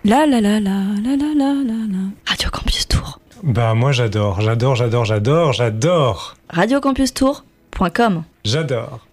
La la la la la la la la la. Radio Campus Tour. Bah moi j'adore. Radiocampustour.com. J'adore.